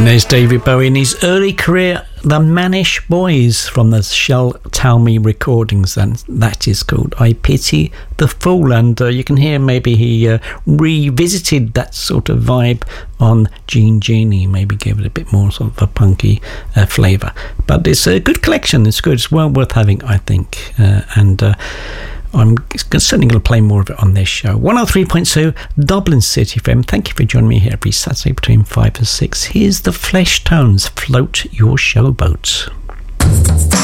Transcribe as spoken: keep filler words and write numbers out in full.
There's David Bowie in his early career, The Mannish Boys, from the Shall Tell Me recordings, and that is called I Pity the Fool. And uh, you can hear maybe he uh, revisited that sort of vibe on Jean Genie, maybe gave it a bit more sort of a punky uh, flavour. But it's a good collection, it's good, it's well worth having, I think. Uh, and uh, I'm certainly going to play more of it on this show. one oh three point two Dublin City F M. Thank you for joining me here every Saturday between five and six. Here's the Flesh Tones, Float Your Showboat.